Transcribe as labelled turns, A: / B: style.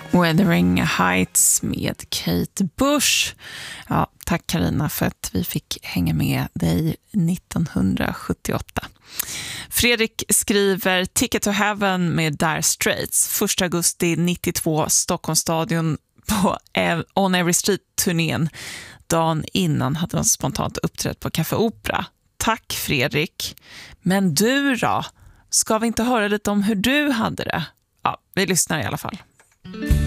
A: Wuthering Heights med Kate Bush. Ja, tack Carina för att vi fick hänga med dig 1978. Fredrik skriver Ticket to Heaven med Dire Straits. 1 augusti 92, Stockholmsstadion på On Every Street-turnén. Dagen innan hade de spontant uppträtt på Café Opera. Tack Fredrik. Men du då? Ska vi inte höra lite om hur du hade det? Ja, vi lyssnar i alla fall.